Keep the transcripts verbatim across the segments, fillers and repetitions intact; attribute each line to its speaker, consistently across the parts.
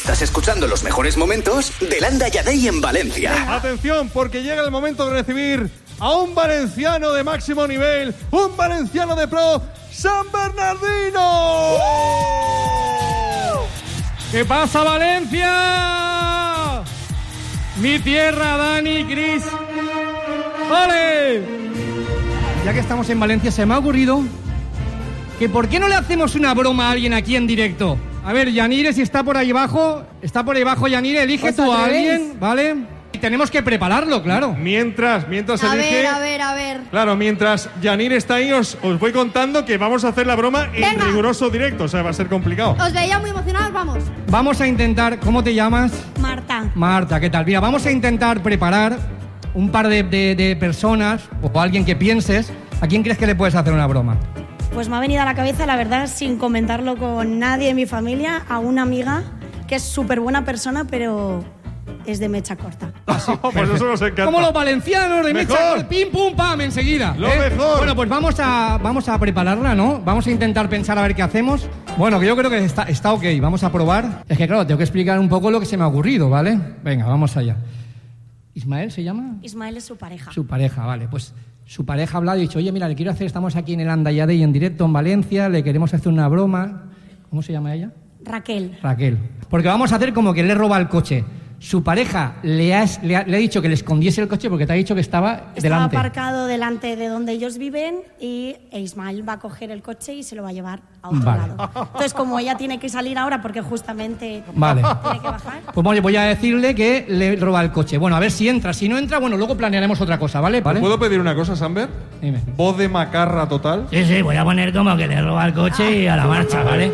Speaker 1: Estás escuchando los mejores momentos de Landa y Adey en Valencia.
Speaker 2: Atención, porque llega el momento de recibir a un valenciano de máximo nivel, un valenciano de pro, San Bernardino. ¡Uh!
Speaker 3: ¿Qué pasa, Valencia? Mi tierra, Dani, Cris. ¡Vale! Ya que estamos en Valencia, se me ha ocurrido que ¿por qué no le hacemos una broma a alguien aquí en directo? A ver, Yanire, si está por ahí abajo, está por ahí abajo, Yanire, elige
Speaker 4: Pues
Speaker 3: tú a
Speaker 4: revés.
Speaker 3: alguien, ¿vale? Y tenemos que prepararlo, claro.
Speaker 2: Mientras, mientras
Speaker 4: A
Speaker 2: elige...
Speaker 4: ver, a ver, a ver.
Speaker 2: Claro, mientras Yanire está ahí, os, os voy contando que vamos a hacer la broma en
Speaker 4: Venga.
Speaker 2: riguroso directo, o sea, va a ser complicado.
Speaker 4: Os veía muy emocionados, vamos.
Speaker 3: Vamos a intentar, ¿cómo te llamas?
Speaker 4: Marta.
Speaker 3: Marta, ¿qué tal? Mira, vamos a intentar preparar un par de, de- de personas o alguien que pienses. ¿A quién crees que le puedes hacer una broma?
Speaker 5: Pues me ha venido a la cabeza, la verdad, sin comentarlo con nadie de mi familia, a una amiga que es súper buena persona, pero es de mecha corta.
Speaker 2: Pues eso nos encanta.
Speaker 3: Como los valencianos de
Speaker 2: Mejor.
Speaker 3: mecha, pim pum pam enseguida.
Speaker 2: Lo mejor.
Speaker 3: Bueno, pues vamos a vamos a prepararla, ¿no? Vamos a intentar pensar a ver qué hacemos. Bueno, que yo creo que está, está ok, vamos a probar. Es que claro, tengo que explicar un poco lo que se me ha ocurrido, ¿vale? Venga, vamos allá. ¿Ismael se llama?
Speaker 5: Ismael es su pareja.
Speaker 3: Su pareja, vale, pues su pareja ha hablado y ha dicho, oye, mira, le quiero hacer, estamos aquí en el Andayade y en directo en Valencia, le queremos hacer una broma. ¿Cómo se llama ella?
Speaker 5: Raquel.
Speaker 3: Raquel. Porque vamos a hacer como que le roba el coche. Su pareja le ha, le ha, le ha dicho que le escondiese el coche porque te ha dicho que estaba,
Speaker 5: Estaba
Speaker 3: delante.
Speaker 5: aparcado delante de donde ellos viven y Ismael va a coger el coche y se lo va a llevar a otro
Speaker 3: Vale.
Speaker 5: lado. Entonces, como ella tiene que salir ahora porque justamente
Speaker 3: Vale.
Speaker 5: tiene que bajar...
Speaker 3: Pues bueno, voy a decirle que le roba el coche. Bueno, a ver si entra. Si no entra, bueno, luego planearemos otra cosa, ¿vale? ¿Vale?
Speaker 2: ¿Puedo pedir una cosa, Samber?
Speaker 3: Dime.
Speaker 2: Voz de macarra total.
Speaker 3: Sí, sí, voy a poner como que le roba el coche y a la marcha, ¿vale?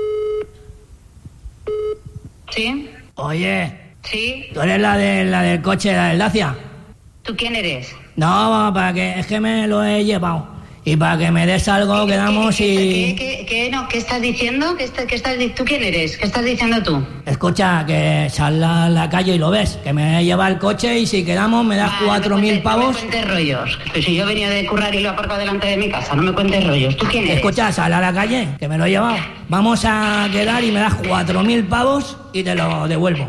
Speaker 6: ¿Sí?
Speaker 3: Oye,
Speaker 6: ¿Sí?
Speaker 3: ¿tú eres la, de, la del coche, la del Dacia?
Speaker 6: ¿Tú quién eres?
Speaker 3: No, para que es que me lo he llevado. Y para que me des algo, quedamos
Speaker 6: ¿Qué,
Speaker 3: y...
Speaker 6: qué, qué, qué, no, ¿qué estás diciendo? ¿Qué, está- qué estás, di- ¿Tú quién eres? ¿Qué estás diciendo tú?
Speaker 3: Escucha, que sal a la calle y lo ves, que me lleva el coche y si quedamos me das
Speaker 6: Ah,
Speaker 3: cuatro
Speaker 6: no me
Speaker 3: mil
Speaker 6: cuentes- No
Speaker 3: pavos.
Speaker 6: me cuentes rollos. Pues si yo venía de currar y lo he aparcado delante de mi casa, no me cuentes rollos. ¿Tú quién eres?
Speaker 3: Escucha, sal a la calle, que me lo he llevado. Vamos a quedar y me das cuatro mil pavos y te lo devuelvo.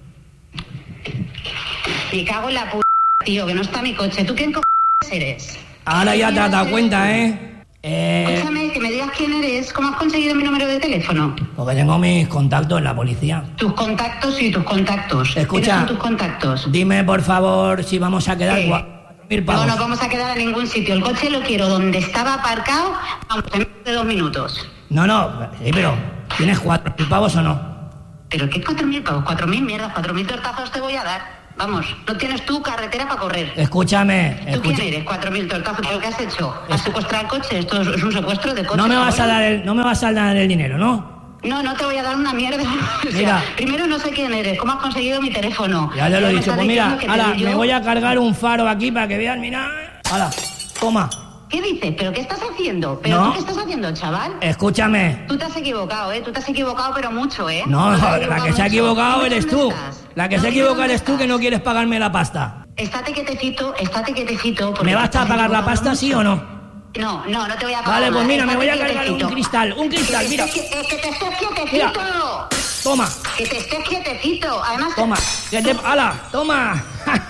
Speaker 6: Me cago en la p***, tío, que no está mi coche. ¿Tú quién co eres?
Speaker 3: Ahora ya te has dado cuenta, ¿eh? Eh,
Speaker 6: Escúchame, que me digas quién eres. ¿Cómo has conseguido mi número de teléfono?
Speaker 3: porque tengo mis contactos en la policía.
Speaker 6: Tus contactos y tus contactos.
Speaker 3: Escucha.
Speaker 6: ¿Quiénes son tus contactos?
Speaker 3: Dime, por favor, si vamos a quedar
Speaker 6: ¿Qué?
Speaker 3: cuatro mil
Speaker 6: No,
Speaker 3: pavos.
Speaker 6: no vamos a quedar a ningún sitio. El coche lo quiero donde estaba aparcado, vamos, en menos de dos minutos.
Speaker 3: No, no, sí, pero ¿tienes cuatro mil pavos o no?
Speaker 6: ¿Pero qué cuatro mil pavos? ¿Cuatro mil mierdas? ¿Cuatro mil tortazos te voy a dar? Vamos, no tienes tú carretera para correr.
Speaker 3: Escúchame,
Speaker 6: ¿Tú quién
Speaker 3: escucha.
Speaker 6: eres? Cuatro mil tortazos. ¿Qué has hecho? ¿Has secuestrado el coche? Esto es, es un secuestro de coche.
Speaker 3: No me vas a
Speaker 6: ahora.
Speaker 3: dar el, no me vas a dar el dinero, ¿no?
Speaker 6: No, no te voy a dar una mierda. O sea,
Speaker 3: Mira.
Speaker 6: primero no sé quién eres. ¿Cómo has conseguido mi teléfono?
Speaker 3: Ya te lo he
Speaker 6: Luego me
Speaker 3: dicho.
Speaker 6: estás
Speaker 3: Pues mira,
Speaker 6: diciendo que te
Speaker 3: ahora
Speaker 6: doy yo-
Speaker 3: me voy a cargar un faro aquí para que vean, mira. Hala, toma.
Speaker 6: ¿Qué dices? ¿Pero qué estás haciendo? ¿Pero
Speaker 3: No.
Speaker 6: tú qué estás haciendo, chaval?
Speaker 3: Escúchame.
Speaker 6: Tú te has equivocado, ¿eh? Tú te has equivocado, pero mucho, ¿eh?
Speaker 3: No,
Speaker 6: Tú te has
Speaker 3: la que se ha
Speaker 6: mucho.
Speaker 3: equivocado
Speaker 6: Dime
Speaker 3: eres
Speaker 6: dónde
Speaker 3: tú.
Speaker 6: estás.
Speaker 3: La que
Speaker 6: No,
Speaker 3: se ha
Speaker 6: dime
Speaker 3: equivocado
Speaker 6: dónde
Speaker 3: eres tú que
Speaker 6: estás.
Speaker 3: no quieres pagarme la pasta.
Speaker 6: Estate quietecito, estate quietecito. porque
Speaker 3: ¿Me vas
Speaker 6: te
Speaker 3: a
Speaker 6: has
Speaker 3: pagar la
Speaker 6: equivocado
Speaker 3: pasta, sí o
Speaker 6: mucho.
Speaker 3: no?
Speaker 6: No, no, no te voy a pagar.
Speaker 3: Vale, pues
Speaker 6: nada.
Speaker 3: mira, me
Speaker 6: Estate
Speaker 3: voy a cargar un
Speaker 6: quietecito.
Speaker 3: cristal, un cristal,
Speaker 6: Que te
Speaker 3: mira.
Speaker 6: estés qui- eh, Que te estés quietecito.
Speaker 3: Mira. Toma,
Speaker 6: Que te estés quietecito. Además,
Speaker 3: toma. Que te... ¡Hala! ¡Toma!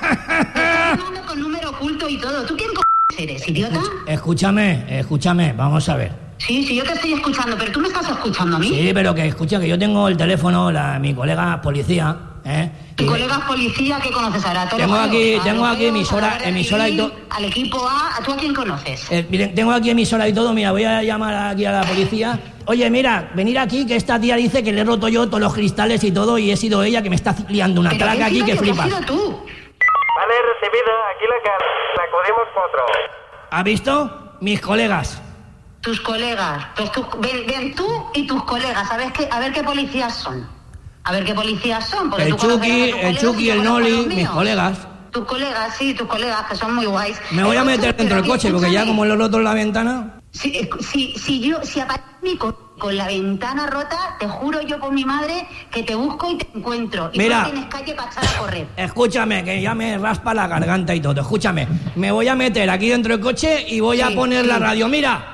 Speaker 6: estás llamando con número oculto y todo. ¿Tú quién co eres, idiota?
Speaker 3: Escúchame, escúchame, vamos a ver.
Speaker 6: Sí, sí, yo te estoy escuchando, pero tú me estás escuchando a mí.
Speaker 3: Sí, pero que escucha que yo tengo el teléfono, la, mi colega policía, ¿eh?
Speaker 6: Tu
Speaker 3: Y-
Speaker 6: colega policía, ¿qué conoces ahora? ¿A todos
Speaker 3: Tengo
Speaker 6: los
Speaker 3: aquí-
Speaker 6: juegos?
Speaker 3: tengo
Speaker 6: ¿A los
Speaker 3: aquí
Speaker 6: juegos,
Speaker 3: emisora-
Speaker 6: a la Guardia
Speaker 3: emisora y
Speaker 6: Civil,
Speaker 3: to-
Speaker 6: al equipo A, ¿a tú a quién conoces?
Speaker 3: Eh, miren, tengo aquí emisora y todo, mira, voy a llamar aquí a la policía. Oye, mira, venir aquí que esta tía dice que le he roto yo todos los cristales y todo y he sido ella que me está liando una
Speaker 6: Pero
Speaker 3: traca
Speaker 6: ¿qué
Speaker 3: aquí
Speaker 6: sido
Speaker 3: que
Speaker 6: yo? ¿Qué
Speaker 3: flipas.
Speaker 6: has sido tú?
Speaker 7: Vale, recibida. Aquí la cara. La acudimos cuatro.
Speaker 3: ¿Has visto? Mis colegas.
Speaker 6: Tus colegas. Pues tú, ven, ven tú y tus colegas. A ver qué, a ver qué policías son. A ver qué policías son. porque
Speaker 3: El
Speaker 6: tú conocerás
Speaker 3: Chucky,
Speaker 6: a tus
Speaker 3: el
Speaker 6: colegas
Speaker 3: Chucky,
Speaker 6: y yo
Speaker 3: el
Speaker 6: conozco a
Speaker 3: Noli,
Speaker 6: los
Speaker 3: mis
Speaker 6: míos.
Speaker 3: colegas.
Speaker 6: Tus colegas, sí, tus colegas, que son muy guays.
Speaker 3: Me voy a
Speaker 6: Escucha,
Speaker 3: meter dentro del
Speaker 6: pero
Speaker 3: coche porque ya
Speaker 6: escúchame.
Speaker 3: como lo he roto en la ventana...
Speaker 6: Si, si, si yo, si aparece mi co- con la ventana rota, te juro yo por mi madre que te busco y te encuentro. Y
Speaker 3: Mira.
Speaker 6: tú no tienes calle para echar a correr.
Speaker 3: Escúchame, que ya me raspa la garganta y todo. Escúchame, me voy a meter aquí dentro del coche y voy a
Speaker 6: Sí,
Speaker 3: poner
Speaker 6: sí.
Speaker 3: la radio. Mira.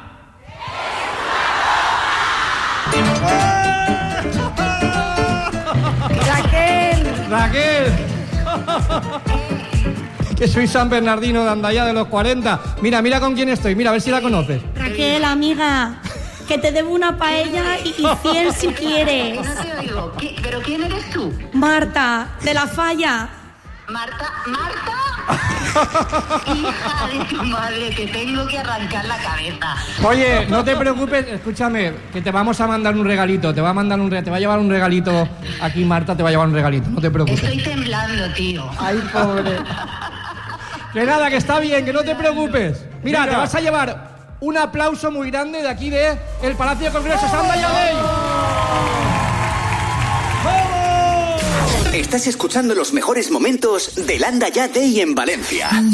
Speaker 3: Raquel. Que soy San Bernardino de Andaya de los cuarenta. Mira, mira con quién estoy. Mira, a ver si la conoces.
Speaker 5: Raquel, amiga, que te debo una paella y, y cien si quieres.
Speaker 6: No te oigo. ¿Qué- ¿Pero quién eres tú?
Speaker 5: Marta, de la falla.
Speaker 6: Marta, Marta. Hija de tu madre, te tengo que arrancar la cabeza.
Speaker 3: Oye, no te preocupes, escúchame, que te vamos a mandar un regalito. Te va a mandar un re- te va a llevar un regalito aquí, Marta, te va a llevar un regalito. No te preocupes.
Speaker 6: Estoy temblando, tío.
Speaker 3: Ay, pobre. Que nada, que está bien, que no te preocupes. Mira,
Speaker 2: Mira.
Speaker 3: te vas a llevar un aplauso muy grande de aquí de el Palacio de Congresos Andaya Day.
Speaker 1: Estás escuchando los mejores momentos del Andaya Day en Valencia.